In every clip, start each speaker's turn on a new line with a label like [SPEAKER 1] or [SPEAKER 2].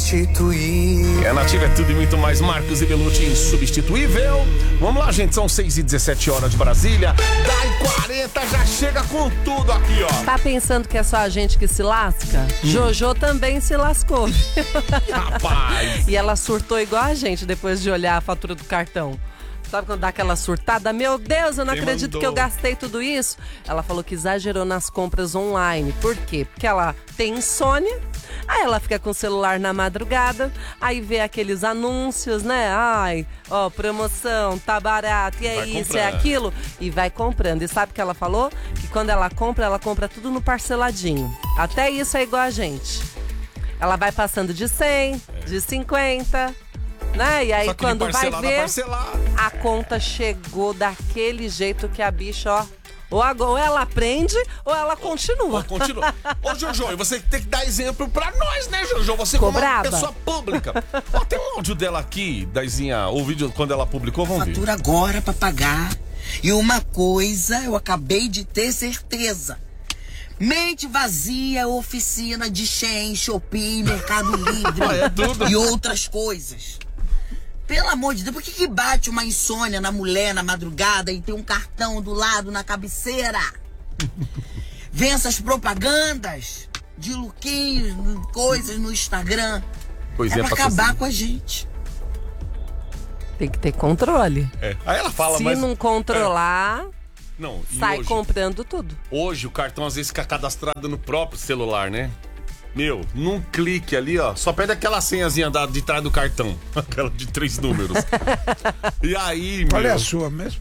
[SPEAKER 1] substituir.
[SPEAKER 2] É Nativa, é tudo e muito mais. Marcos e Belucci, insubstituível. Vamos lá, gente, são 6h17 de Brasília. Dai 40, já chega com tudo aqui, ó.
[SPEAKER 3] Tá pensando que é só a gente que se lasca? Jojo também se lascou.
[SPEAKER 2] Rapaz.
[SPEAKER 3] E ela surtou igual a gente depois de olhar a fatura do cartão. Sabe quando dá aquela surtada? Meu Deus, eu não acredito que eu gastei tudo isso. Ela falou que exagerou nas compras online. Por quê? Porque ela tem insônia. Aí ela fica com o celular na madrugada. Aí vê aqueles anúncios, né? Ai, ó, promoção, tá barato. E é
[SPEAKER 2] Vai
[SPEAKER 3] isso,
[SPEAKER 2] comprando.
[SPEAKER 3] é aquilo. E vai comprando. E sabe o que ela falou? Que quando ela compra tudo no parceladinho. Até isso é igual a gente. Ela vai passando de 100, de 50... Né? E aí
[SPEAKER 2] Só que
[SPEAKER 3] quando vai ver,
[SPEAKER 2] parcelar.
[SPEAKER 3] a conta chegou daquele jeito que a bicha, ó, ou ela aprende ou ela continua.
[SPEAKER 2] Continua. Ô, Jojo, e você tem que dar exemplo pra nós, né, Jojo? Você como uma
[SPEAKER 3] Cobrada.
[SPEAKER 2] pessoa pública. Ó, tem um áudio dela aqui, Daizinha, o vídeo quando ela publicou, vamos ver.
[SPEAKER 4] Fatura agora pra pagar. E uma coisa eu acabei de ter certeza. Mente vazia, oficina de Shein, Shopee, Mercado Livre
[SPEAKER 2] É tudo.
[SPEAKER 4] e outras coisas. Pelo amor de Deus, por que bate uma insônia na mulher na madrugada e tem um cartão do lado na cabeceira? Vem essas propagandas de lookinhos, coisas no Instagram.
[SPEAKER 2] Pois
[SPEAKER 4] É pra
[SPEAKER 2] pra
[SPEAKER 4] acabar
[SPEAKER 2] cozinha.
[SPEAKER 4] com a gente.
[SPEAKER 3] Tem que ter controle.
[SPEAKER 2] É. Aí ela fala,
[SPEAKER 3] Se
[SPEAKER 2] mas...
[SPEAKER 3] não controlar,
[SPEAKER 2] Não, e
[SPEAKER 3] sai
[SPEAKER 2] hoje,
[SPEAKER 3] comprando tudo.
[SPEAKER 2] hoje o cartão às vezes fica cadastrado no próprio celular, né? Meu, num clique ali, ó, só pede aquela senhazinha de trás do cartão. Aquela de 3 números. E aí,
[SPEAKER 5] Qual
[SPEAKER 2] meu...
[SPEAKER 5] é a sua mesmo?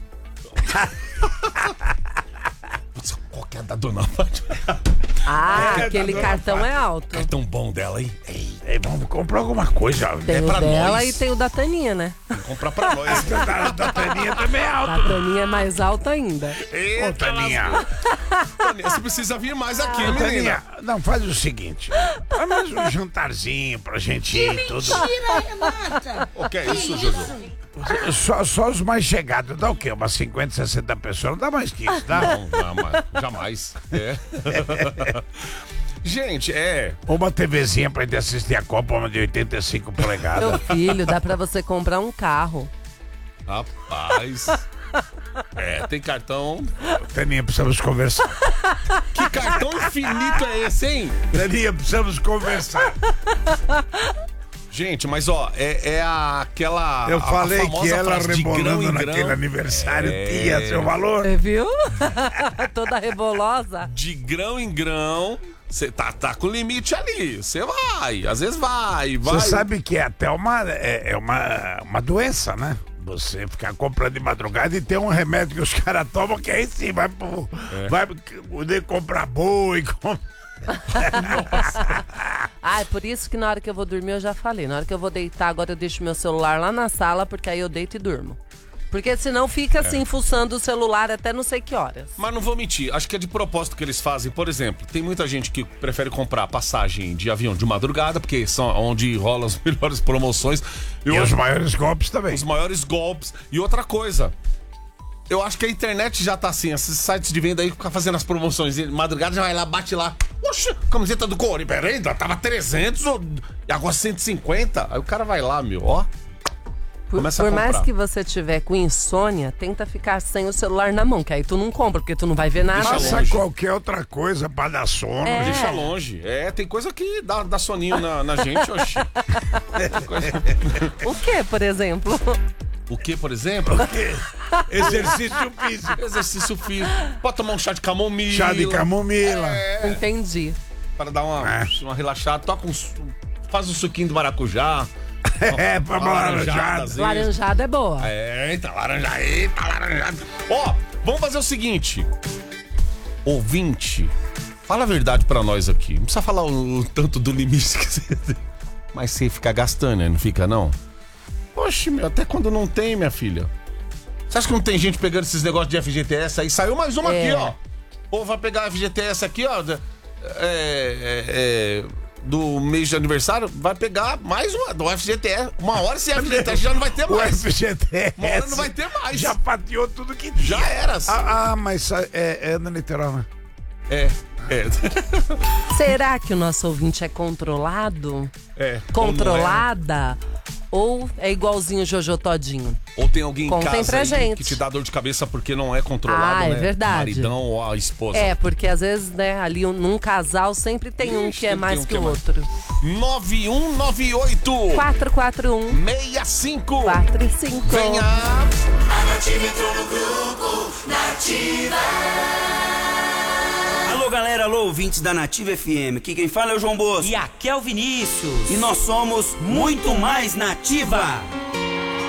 [SPEAKER 2] Qual que é a da dona Fátima?
[SPEAKER 3] Aquele
[SPEAKER 5] tá
[SPEAKER 3] cartão é alto.
[SPEAKER 2] Cartão bom dela, hein? Ei,
[SPEAKER 5] Ei, vamos comprar alguma coisa.
[SPEAKER 3] Tem o
[SPEAKER 2] pra
[SPEAKER 3] dela
[SPEAKER 2] nós.
[SPEAKER 3] e tem o da Taninha, né?
[SPEAKER 2] comprar pra nós.
[SPEAKER 5] Da Taninha também é
[SPEAKER 3] A
[SPEAKER 5] alto.
[SPEAKER 3] Taninha é mais alta ainda.
[SPEAKER 5] Ô,
[SPEAKER 2] Eita,
[SPEAKER 5] Taninha.
[SPEAKER 2] Taninha, você precisa vir mais aqui,
[SPEAKER 5] Ô,
[SPEAKER 2] menina.
[SPEAKER 5] Taninha, não, faz o seguinte. Faz mais um jantarzinho pra gente ir. Tudo.
[SPEAKER 4] Tira, Renata!
[SPEAKER 2] O que é isso, Jojo?
[SPEAKER 5] Só os mais chegados. Dá o quê? Umas 50, 60 pessoas. Não dá mais que isso, dá?
[SPEAKER 2] Não, jamais. É. Gente,
[SPEAKER 5] Uma TVzinha pra gente assistir a Copa, uma de 85 polegadas.
[SPEAKER 3] Meu filho, dá pra você comprar um carro.
[SPEAKER 2] Rapaz. Tem cartão.
[SPEAKER 5] Taninha, precisamos conversar.
[SPEAKER 2] Que cartão infinito é esse, hein?
[SPEAKER 5] Taninha, precisamos conversar.
[SPEAKER 2] Gente, mas ó, aquela.
[SPEAKER 5] Eu
[SPEAKER 2] a
[SPEAKER 5] falei
[SPEAKER 2] famosa
[SPEAKER 5] que ela
[SPEAKER 2] frase de grão
[SPEAKER 5] rebolando
[SPEAKER 2] em
[SPEAKER 5] naquele
[SPEAKER 2] grão.
[SPEAKER 5] aniversário tinha seu valor.
[SPEAKER 3] Você viu? Toda rebolosa.
[SPEAKER 2] De grão em grão, você tá com limite ali. Você vai, às vezes vai.
[SPEAKER 5] Você sabe que é até uma doença, né? Você ficar comprando de madrugada e tem um remédio que os caras tomam que aí sim vai poder comprar boi.
[SPEAKER 3] Ah, é por isso que na hora que eu vou dormir eu já falei. Na hora que eu vou deitar, agora eu deixo meu celular lá na sala, porque aí eu deito e durmo. Porque senão fica assim, fuçando o celular até não sei que horas.
[SPEAKER 2] Mas não vou mentir, acho que é de propósito que eles fazem. Por exemplo, tem muita gente que prefere comprar passagem de avião de madrugada, porque são onde rolam as melhores promoções.
[SPEAKER 5] E os maiores golpes também.
[SPEAKER 2] Os maiores golpes. E outra coisa, eu acho que a internet já tá assim, esses sites de venda aí ficam fazendo as promoções. E madrugada já vai lá, bate lá. Oxe, camiseta do Corinthians, peraí, tava 300 e agora 150. Aí o cara vai lá, meu, ó.
[SPEAKER 3] Por
[SPEAKER 2] Começa a
[SPEAKER 3] mais
[SPEAKER 2] comprar.
[SPEAKER 3] que você tiver com insônia, tenta ficar sem o celular na mão, que aí tu não compra, porque tu não vai ver nada.
[SPEAKER 2] Deixa
[SPEAKER 5] Faça
[SPEAKER 2] longe.
[SPEAKER 5] qualquer outra coisa pra dar sono.
[SPEAKER 3] É.
[SPEAKER 2] Deixa longe. Tem coisa que dá soninho na gente, oxi.
[SPEAKER 3] O que, por exemplo?
[SPEAKER 2] O que, por exemplo?
[SPEAKER 5] Exercício físico.
[SPEAKER 2] Exercício físico. Pode tomar um chá de camomila.
[SPEAKER 5] Chá de camomila.
[SPEAKER 3] Entendi.
[SPEAKER 2] Para dar uma relaxada. Faz um suquinho do maracujá.
[SPEAKER 5] Pra
[SPEAKER 2] Uma
[SPEAKER 5] laranjada.
[SPEAKER 2] às vezes.
[SPEAKER 3] Laranjada é boa.
[SPEAKER 2] Eita, laranja aí, tá laranjada. Ó, vamos fazer o seguinte. Ouvinte, fala a verdade pra nós aqui. Não precisa falar o tanto do limite que você tem. Mas você fica gastando, né? Não fica, não? Oxe, meu, até quando não tem, minha filha. Você acha que não tem gente pegando esses negócios de FGTS aí? Saiu mais uma aqui, ó. O povo vai pegar a FGTS aqui, ó. Do mês de aniversário, vai pegar mais uma do FGTS. Uma hora esse FGTS já não vai ter
[SPEAKER 5] O
[SPEAKER 2] mais.
[SPEAKER 5] FGTS.
[SPEAKER 2] Uma hora não vai ter mais.
[SPEAKER 5] Já fatiou tudo que tinha.
[SPEAKER 2] Já era.
[SPEAKER 5] Mas é no litoral, né?
[SPEAKER 2] É. É.
[SPEAKER 3] Será que o nosso ouvinte é controlado?
[SPEAKER 2] É.
[SPEAKER 3] Controlada? Ou é igualzinho o Jojo Todinho?
[SPEAKER 2] Ou tem alguém em
[SPEAKER 3] Contem
[SPEAKER 2] casa
[SPEAKER 3] pra
[SPEAKER 2] aí
[SPEAKER 3] gente.
[SPEAKER 2] que te dá dor de cabeça porque não é controlado,
[SPEAKER 3] Ah, é
[SPEAKER 2] né?
[SPEAKER 3] verdade.
[SPEAKER 2] O maridão ou a esposa.
[SPEAKER 3] É, porque às vezes, né, ali num casal sempre tem um
[SPEAKER 2] Ixi,
[SPEAKER 3] que é
[SPEAKER 2] tem
[SPEAKER 3] mais
[SPEAKER 2] um
[SPEAKER 3] que
[SPEAKER 2] que é
[SPEAKER 3] o
[SPEAKER 2] mais.
[SPEAKER 3] outro.
[SPEAKER 2] 9198
[SPEAKER 3] 441
[SPEAKER 2] 65
[SPEAKER 3] 45.
[SPEAKER 2] Venha!
[SPEAKER 1] A Nativa entrou no grupo Nativa.
[SPEAKER 6] Alô, galera, alô, ouvintes da Nativa FM. Aqui quem fala é o João Bosco.
[SPEAKER 7] E aqui é o Vinícius.
[SPEAKER 6] E nós somos muito mais Nativa.